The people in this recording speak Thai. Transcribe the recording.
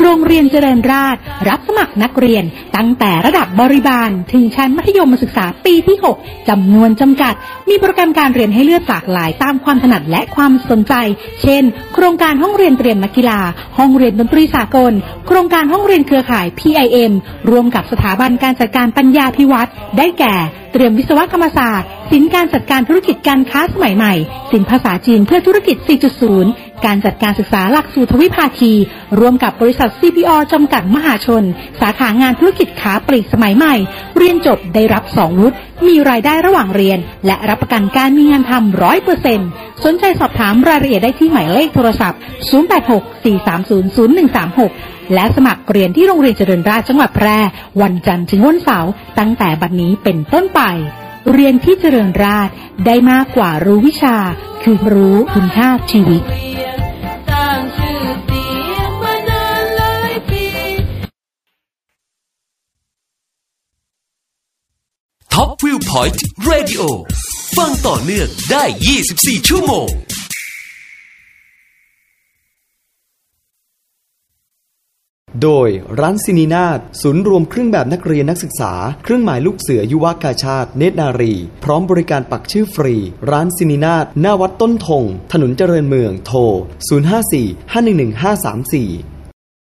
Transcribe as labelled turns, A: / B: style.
A: โรงเรียนเจริญราษฎร์รับสมัครนักเรียนตั้งแต่ระดับบริบาลถึงชั้นมัธยมศึกษาปีที่ 6 จำนวนจำกัดมีโปรแกรมการเรียนให้เลือกหลากหลายตามความถนัดและความสนใจเช่นโครงการห้องเรียนเตรียมนักกีฬาห้องเรียนดนตรีสากลโครงการห้องเรียนเครือข่าย PIM ร่วมกับสถาบันการจัดการปัญญาภิวัตน์ได้แก่เตรียมวิศวกรรมศาสตร์ศิลป์การจัดการธุรกิจการค้าสมัยใหม่ศิลป์ภาษาจีนเพื่อธุรกิจ 4.0 การจัดการศึกษาหลักสูตรทวิภาคีร่วมกับบริษัท CPO จำกัดมหาชนสาขางานธุรกิจค้าปลีกสมัยใหม่เรียนจบได้รับ2วุฒิมีรายได้ระหว่างเรียนและรับประกันการมีงานทำ 100% สนใจสอบถามรายละเอียดได้ที่หมายเลขโทรศัพท์ 086-430-0136 และสมัครเรียนที่โรงเรียนเจริญราษฎร์จังหวัดแพร่วันจันทร์ถึงวันเสาร์ตั้งแต่บัดนี้เป็นต้นไปเรียนที่เจริญราษฎร์ได้มากกว่ารู้วิชาคือรู้คุณค่าชีวิต
B: ท็อปวิวพอยต์เรดิโอฟังต่อเนื่องได้24ชั่วโมง
C: โดยร้านซินีนาฏศูนย์รวมเครื่องแบบนักเรียนนักศึกษาเครื่องหมายลูกเสือยุวกาชาติเนตรนารีพร้อมบริการปักชื่อฟรีร้านซินีนาฏหน้าวัดต้นธงถนนเจริญเมืองโทร 054-511-534